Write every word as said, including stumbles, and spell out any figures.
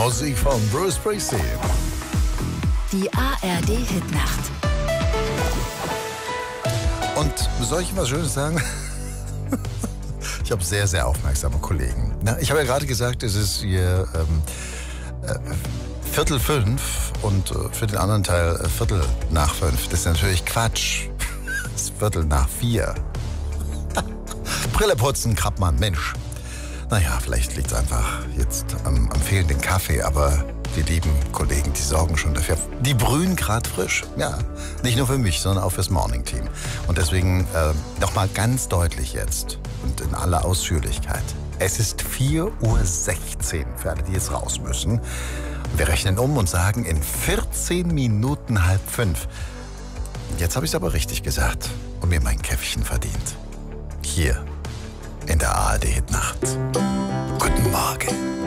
Musik von Bruce Springsteen. Die A R D-Hitnacht. Und soll ich was Schönes sagen? Ich habe sehr, sehr aufmerksame Kollegen. Na, ich habe ja gerade gesagt, es ist hier ähm, äh, Viertel fünf und äh, für den anderen Teil äh, Viertel nach fünf. Das ist natürlich Quatsch. Es ist Viertel nach vier. Brille putzen, Krappmann, Mensch. Naja, vielleicht liegt es einfach jetzt am, am fehlenden Kaffee, aber die lieben Kollegen, die sorgen schon dafür. Die brühen gerade frisch. Ja, nicht nur für mich, sondern auch fürs Morning-Team. Und deswegen äh, nochmal ganz deutlich jetzt und in aller Ausführlichkeit. Es ist vier Uhr sechzehn für alle, die jetzt raus müssen. Wir rechnen um und sagen in vierzehn Minuten halb fünf. Jetzt habe ich es aber richtig gesagt und mir mein Käffchen verdient. Hier in der A R D-Hitnacht. Guten Morgen.